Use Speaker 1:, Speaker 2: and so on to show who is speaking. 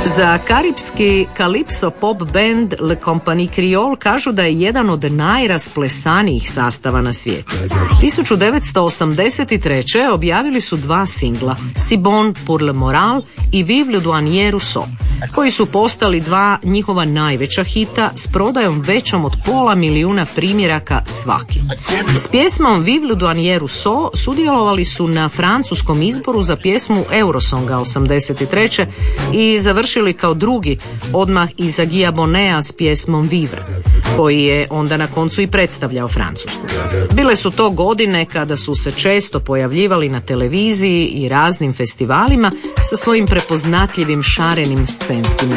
Speaker 1: Za karipski kalipso pop band Le Compagnie Creole kažu da je jedan od najrasplesanijih sastava na svijetu. 1983. objavili su 2 singla, Si bon pour le moral i Vive le douanier Rousseau, koji su postali 2 njihova najveća hita s prodajom većom od 500.000 primjeraka svaki. S pjesmom Vive le douanier Rousseau sudjelovali su na francuskom izboru za pjesmu Eurosonga 83. i završili kao drugi odmah iza Guya Boneta s pjesmom Vivre, koji je onda na koncu i predstavljao Francusku. Bile su to godine kada su se često pojavljivali na televiziji i raznim festivalima sa svojim prepoznatljivim šarenim scenskim